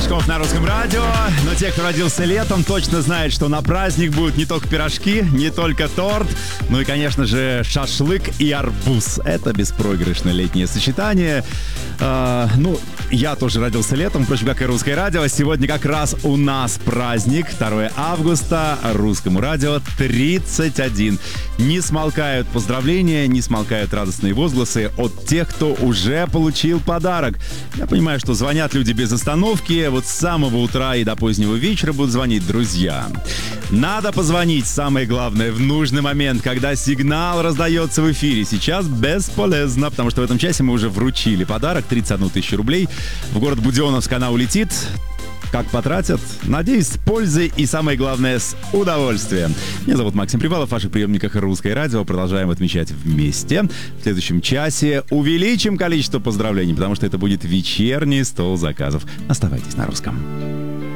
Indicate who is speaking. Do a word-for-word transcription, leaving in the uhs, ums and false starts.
Speaker 1: пирожков на русском радио. Но те, кто родился летом, точно знают, что на праздник будут не только пирожки, не только торт, ну и, конечно же, шашлык и арбуз. Это беспроигрышное летнее сочетание. А, ну, я тоже родился летом, впрочем, как и русское радио. Сегодня как раз у нас праздник, второе августа, русскому радио тридцать один. Не смолкают поздравления, не смолкают радостные возгласы от тех, кто уже получил подарок. Я понимаю, что звонят люди без остановки. Вот с самого утра и до позднего вечера будут звонить друзья. Надо позвонить, самое главное, в нужный момент, когда сигнал раздается в эфире. Сейчас бесполезно, потому что в этом часе мы уже вручили подарок, тридцать одну тысячу рублей. В город Буденновск она улетит. Как потратят? Надеюсь, с пользой и, самое главное, с удовольствием. Меня зовут Максим Привалов, в ваших приемниках «Русское радио». Продолжаем отмечать вместе. В следующем часе увеличим количество поздравлений, потому что это будет вечерний стол заказов. Оставайтесь на русском.